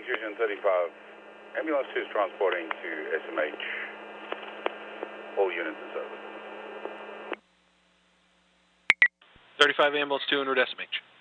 Fusion 35. Ambulance 2 is transporting to SMH. All units in service. 35 Ambulance 2 en route SMH.